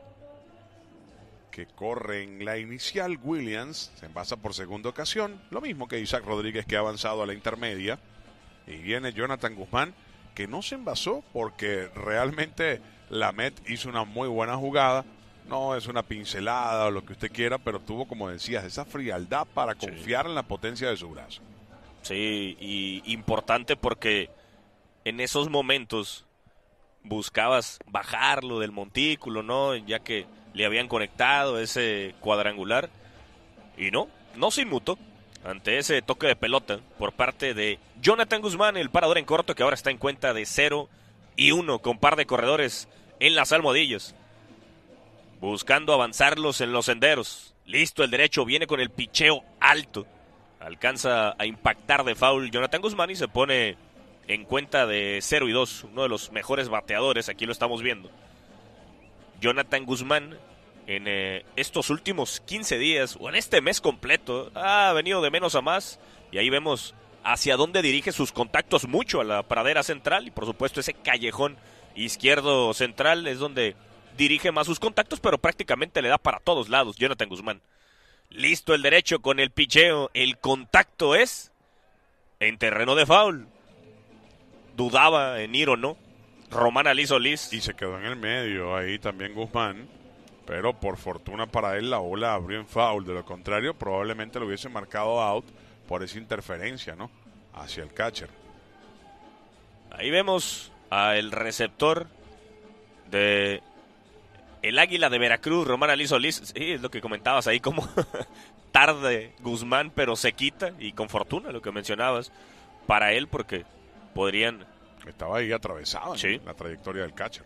que corre en la inicial. Williams se envasa por segunda ocasión, lo mismo que Isaac Rodríguez, que ha avanzado a la intermedia, y viene Jonathan Guzmán, que no se envasó porque realmente la Met hizo una muy buena jugada. No es una pincelada o lo que usted quiera, pero tuvo, como decías, esa frialdad para confiar sí. en la potencia de su brazo. Sí, y importante porque en esos momentos buscabas bajarlo del montículo, ¿no? Ya que le habían conectado ese cuadrangular. Y no, no se inmutó ante ese toque de pelota por parte de Jonathan Guzmán, el parador en corto, que ahora está en cuenta de cero y uno con par de corredores en las almohadillas, buscando avanzarlos en los senderos. Listo el derecho, viene con el picheo alto, alcanza a impactar de foul Jonathan Guzmán y se pone en cuenta de cero y dos, uno de los mejores bateadores, aquí lo estamos viendo. Jonathan Guzmán en eh, estos últimos quince días, o en este mes completo, ha venido de menos a más, y ahí vemos hacia dónde dirige sus contactos mucho, a la pradera central, y por supuesto ese callejón izquierdo central es donde dirige más sus contactos, pero prácticamente le da para todos lados Jonathan Guzmán. Listo el derecho con el picheo, el contacto es en terreno de foul. Dudaba en ir o no Román Alí Solís. Y se quedó en el medio ahí también Guzmán, pero por fortuna para él la bola abrió en foul. De lo contrario, probablemente lo hubiese marcado out por esa interferencia, ¿no? Hacia el catcher. Ahí vemos al receptor de el Águila de Veracruz, Román Alí Solís. Sí, es lo que comentabas ahí, como tarde Guzmán, pero se quita, y con fortuna, lo que mencionabas, para él, porque podrían... Estaba ahí atravesado sí. en la trayectoria del catcher.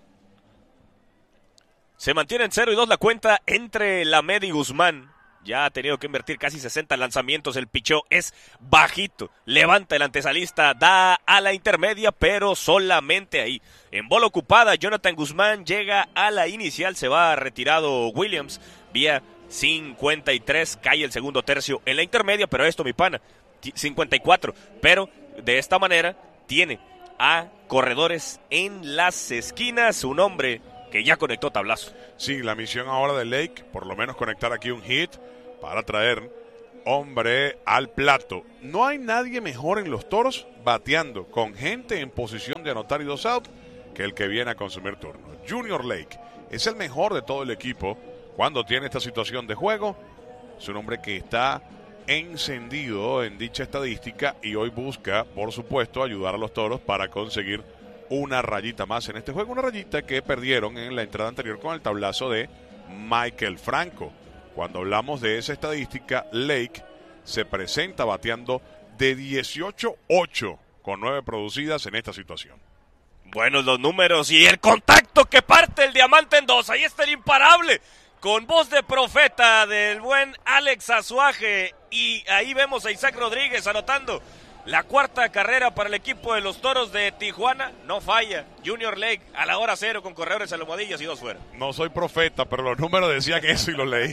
Se mantiene en cero y dos la cuenta entre Lamed y Guzmán. Ya ha tenido que invertir casi sesenta lanzamientos. El picheo es bajito. Levanta el antesalista, da a la intermedia, pero solamente ahí. En bola ocupada, Jonathan Guzmán llega a la inicial. Se va retirado Williams vía cincuenta y tres. Cae el segundo tercio en la intermedia, pero esto, mi pana, cincuenta y cuatro. Pero de esta manera tiene a corredores en las esquinas. Un hombre que ya conectó tablazo. Sí, la misión ahora de Lake, por lo menos conectar aquí un hit para traer hombre al plato. No hay nadie mejor en los Toros bateando con gente en posición de anotar y dos out que el que viene a consumir turno. Junior Lake es el mejor de todo el equipo cuando tiene esta situación de juego. Es un hombre que está encendido en dicha estadística y hoy busca, por supuesto, ayudar a los Toros para conseguir una rayita más en este juego, una rayita que perdieron en la entrada anterior con el tablazo de Michael Franco. Cuando hablamos de esa estadística, Lake se presenta bateando de dieciocho ocho con nueve producidas en esta situación. Buenos los números y el contacto que parte el diamante en dos. Ahí está el imparable, con voz de profeta del buen Alex Azuaje, y ahí vemos a Isaac Rodríguez anotando la cuarta carrera para el equipo de los Toros de Tijuana. No falla Junior Lake a la hora cero con corredores a almohadillas y dos fuera. No soy profeta, pero los números decían eso y lo leí.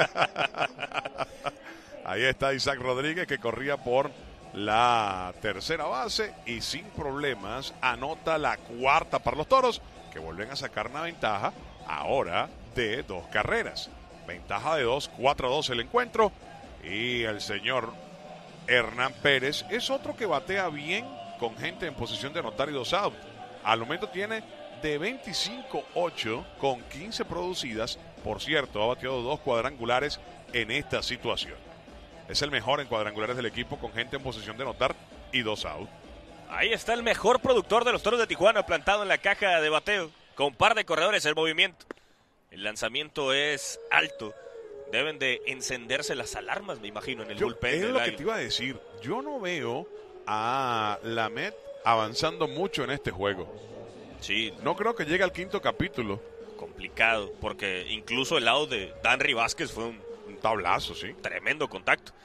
Ahí está Isaac Rodríguez, que corría por la tercera base y sin problemas anota la cuarta para los Toros, que vuelven a sacar una ventaja ahora de dos carreras. Ventaja de dos, cuatro a dos el encuentro, y el señor Hernán Pérez es otro que batea bien con gente en posición de anotar y dos out. Al momento tiene de veinticinco ocho con quince producidas. Por cierto, ha bateado dos cuadrangulares en esta situación. Es el mejor en cuadrangulares del equipo con gente en posición de anotar y dos out. Ahí está el mejor productor de los Toros de Tijuana, plantado en la caja de bateo, con par de corredores en movimiento. El lanzamiento es alto. Deben de encenderse las alarmas, me imagino, en el yo, bullpen. Es del lo que Águila. te iba a decir. Yo no veo a Lamed avanzando mucho en este juego. Sí. No creo que llegue al quinto capítulo. Complicado, porque incluso el lado de Danry Vázquez fue un, un tablazo, sí. Tremendo contacto.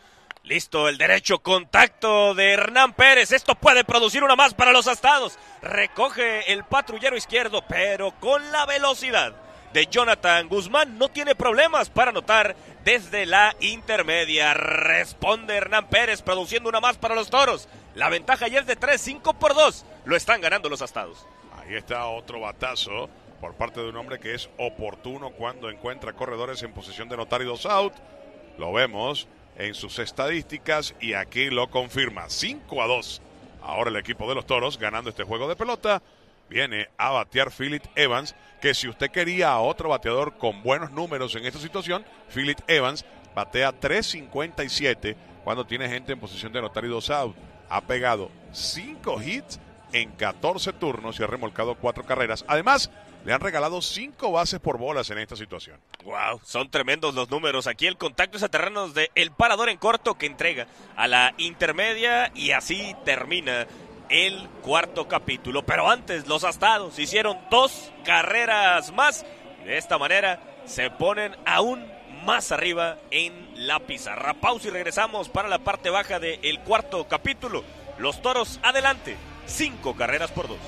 Listo, el derecho contacto de Hernán Pérez. Esto puede producir una más para los Astados. Recoge el patrullero izquierdo, pero con la velocidad de Jonathan Guzmán no tiene problemas para anotar desde la intermedia. Responde Hernán Pérez produciendo una más para los Toros. La ventaja ya es de tres, cinco por dos. Lo están ganando los Astados. Ahí está otro batazo por parte de un hombre que es oportuno cuando encuentra corredores en posición de anotar y dos out. Lo vemos en sus estadísticas y aquí lo confirma. cinco a dos. Ahora el equipo de los Toros ganando este juego de pelota. Viene a batear Phillip Evans, que si usted quería a otro bateador con buenos números en esta situación, Phillip Evans batea tres cincuenta y siete cuando tiene gente en posición de anotar y dos out. Ha pegado cinco hits en catorce turnos y ha remolcado cuatro carreras. Además, le han regalado cinco bases por bolas en esta situación. Wow, son tremendos los números. Aquí el contacto es a terrenos de el parador en corto que entrega a la intermedia y así termina el cuarto capítulo. Pero antes los Astados hicieron dos carreras más. De esta manera se ponen aún más arriba en la pizarra. Pausa y regresamos para la parte baja del cuarto capítulo. Los Toros adelante, cinco carreras por dos.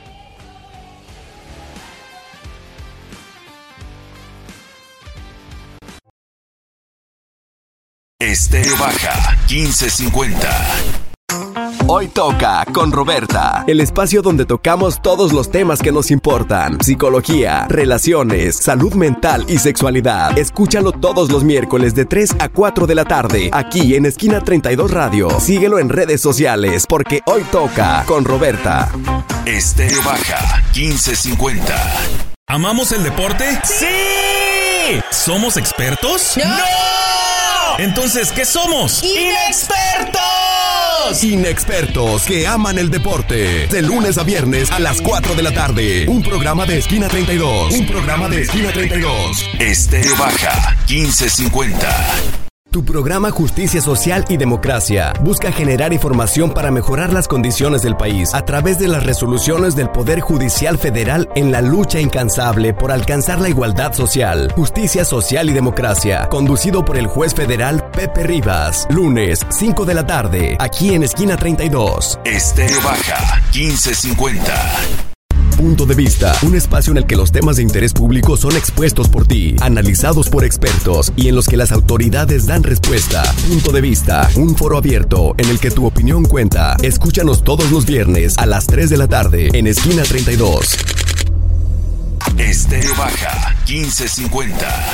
Estéreo Baja quince cincuenta. Hoy toca con Roberta, el espacio donde tocamos todos los temas que nos importan: psicología, relaciones, salud mental y sexualidad. Escúchalo todos los miércoles de tres a cuatro de la tarde, aquí en Esquina treinta y dos Radio. Síguelo en redes sociales, porque hoy toca con Roberta. Estéreo Baja quince cincuenta. ¿Amamos el deporte? ¡Sí! ¿Somos expertos? ¡No! Entonces, ¿qué somos? ¡Inexpertos! Inexpertos que aman el deporte. De lunes a viernes a las cuatro de la tarde. Un programa de Esquina treinta y dos. Un programa de Esquina treinta y dos. Estéreo Baja quince cincuenta. Tu programa Justicia Social y Democracia busca generar información para mejorar las condiciones del país a través de las resoluciones del Poder Judicial Federal en la lucha incansable por alcanzar la igualdad social. Justicia Social y Democracia, conducido por el juez federal Pepe Rivas. Lunes, cinco de la tarde, aquí en Esquina treinta y dos. Estéreo Baja quince cincuenta. Punto de Vista, un espacio en el que los temas de interés público son expuestos por ti, analizados por expertos y en los que las autoridades dan respuesta. Punto de Vista, un foro abierto en el que tu opinión cuenta. Escúchanos todos los viernes a las tres de la tarde en Esquina treinta y dos. Estéreo Baja quince cincuenta.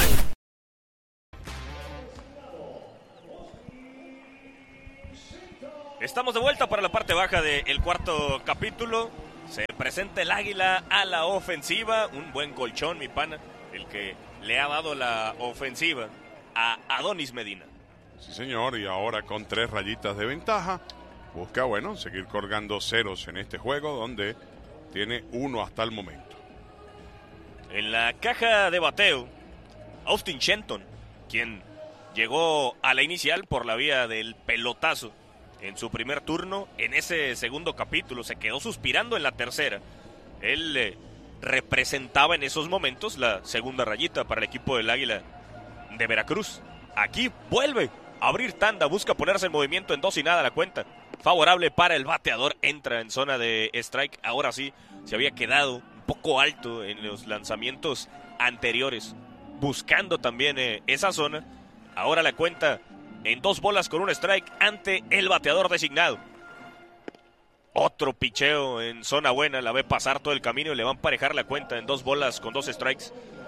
Estamos de vuelta para la parte baja del cuarto capítulo. Se presenta el Águila a la ofensiva. Un buen colchón, mi pana, el que le ha dado la ofensiva a Adonis Medina. Sí, señor, y ahora con tres rayitas de ventaja, busca, bueno, seguir colgando ceros en este juego, donde tiene uno hasta el momento. En la caja de bateo, Austin Shenton, quien llegó a la inicial por la vía del pelotazo en su primer turno. En ese segundo capítulo se quedó suspirando en la tercera. Él eh, representaba en esos momentos la segunda rayita para el equipo del Águila de Veracruz. Aquí vuelve a abrir tanda, busca ponerse en movimiento en dos y nada la cuenta. Favorable para el bateador, entra en zona de strike. Ahora sí, se había quedado un poco alto en los lanzamientos anteriores, buscando también eh, esa zona. Ahora la cuenta en dos bolas con un strike ante el bateador designado. Otro picheo en zona buena, la ve pasar todo el camino y le va a emparejar la cuenta en dos bolas con dos strikes.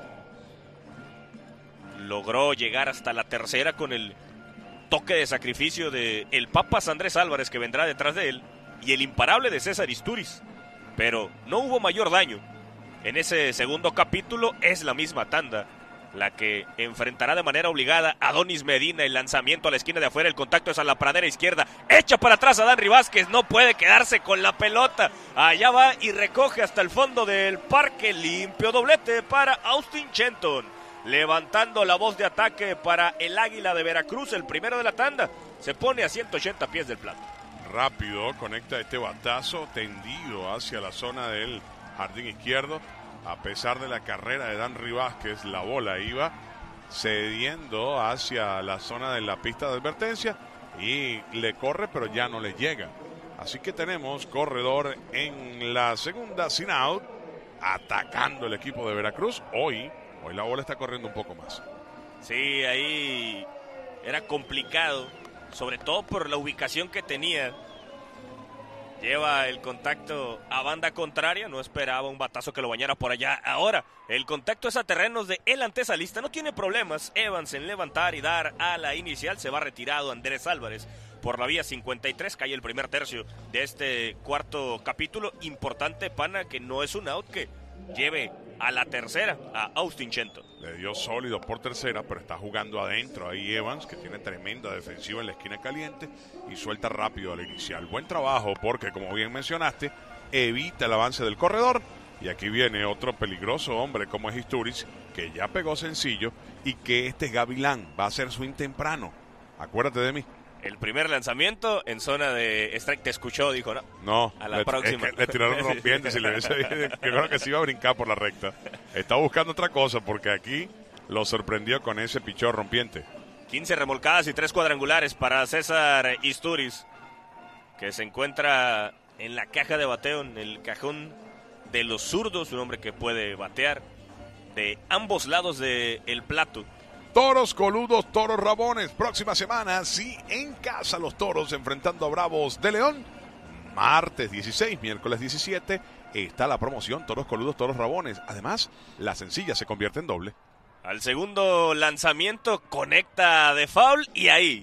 Logró llegar hasta la tercera con el toque de sacrificio de el Papas Andrés Álvarez, que vendrá detrás de él, y el imparable de César Isturiz. Pero no hubo mayor daño. En ese segundo capítulo es la misma tanda la que enfrentará de manera obligada a Adonis Medina. El lanzamiento a la esquina de afuera, el contacto es a la pradera izquierda, echa para atrás a Danry Vázquez, no puede quedarse con la pelota, allá va y recoge hasta el fondo del parque, limpio doblete para Austin Shenton, levantando la voz de ataque para el Águila de Veracruz, el primero de la tanda, se pone a ciento ochenta pies del plato. Rápido conecta este batazo tendido hacia la zona del jardín izquierdo. A pesar de la carrera de Danry Vázquez, la bola iba cediendo hacia la zona de la pista de advertencia y le corre, pero ya no le llega. Así que tenemos corredor en la segunda sin out, atacando el equipo de Veracruz. Hoy, hoy la bola está corriendo un poco más. Sí, ahí era complicado, sobre todo por la ubicación que tenía. Lleva el contacto a banda contraria, no esperaba un batazo que lo bañara por allá. Ahora, el contacto es a terrenos de el antesalista, no tiene problemas Evans en levantar y dar a la inicial. Se va retirado Andrés Álvarez por la vía cincuenta y tres, cae el primer tercio de este cuarto capítulo. Importante, pana, que no es un out que lleve a la tercera a Austin Shenton. Le dio sólido por tercera, pero está jugando adentro ahí Evans, que tiene tremenda defensiva en la esquina caliente y suelta rápido al inicial. Buen trabajo porque, como bien mencionaste, evita el avance del corredor. Y aquí viene otro peligroso hombre como es Isturiz, que ya pegó sencillo, y que este Gavilán va a hacer swing temprano. Acuérdate de mí. El primer lanzamiento en zona de strike, te escuchó, dijo, no. No, a la le, próxima. Es que le tiraron rompientes y le hubiese, yo creo que sí iba a brincar por la recta. Está buscando otra cosa porque aquí lo sorprendió con ese pichón rompiente. quince remolcadas y tres cuadrangulares para César Isturiz, que se encuentra en la caja de bateo, en el cajón de los zurdos, un hombre que puede batear de ambos lados del plato. Toros coludos, toros rabones. Próxima semana, sí, en casa los toros enfrentando a Bravos de León. Martes dieciséis, miércoles diecisiete, está la promoción Toros coludos, toros rabones. Además, la sencilla se convierte en doble. Al segundo lanzamiento conecta de foul y ahí,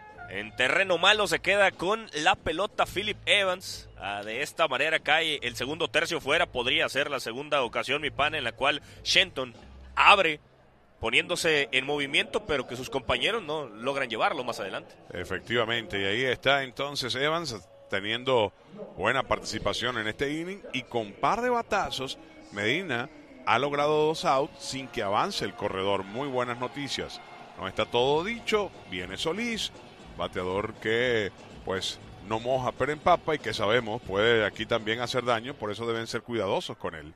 en terreno malo, se queda con la pelota Philip Evans. Ah, de esta manera cae el segundo tercio fuera. Podría ser la segunda ocasión, mi pan, en la cual Shenton abre poniéndose en movimiento, pero que sus compañeros no logran llevarlo más adelante. Efectivamente, y ahí está entonces Evans teniendo buena participación en este inning, y con par de batazos Medina ha logrado dos outs sin que avance el corredor. Muy buenas noticias. No está todo dicho, viene Solís, bateador que pues no moja pero empapa, y que sabemos puede aquí también hacer daño, por eso deben ser cuidadosos con él.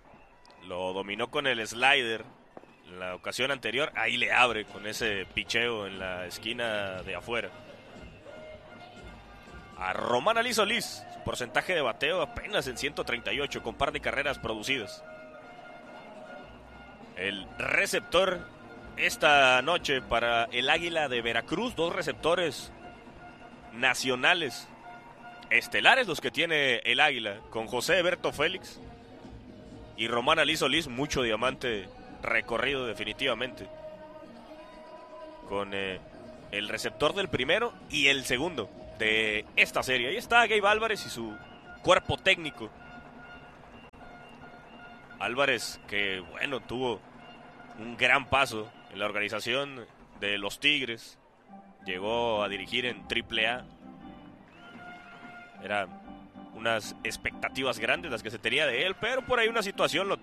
Lo dominó con el slider en la ocasión anterior, ahí le abre con ese picheo en la esquina de afuera. A Román Ali Solís, su porcentaje de bateo apenas en ciento treinta y ocho, con par de carreras producidas. El receptor esta noche para el Águila de Veracruz, dos receptores nacionales, estelares los que tiene el Águila, con José Eberto Félix y Román Ali Solís. Mucho diamante recorrido definitivamente con eh, el receptor del primero y el segundo de esta serie. Ahí está Gabe Álvarez y su cuerpo técnico. Álvarez, que bueno, tuvo un gran paso en la organización de los Tigres, llegó a dirigir en triple A. Era unas expectativas grandes las que se tenía de él, pero por ahí una situación lo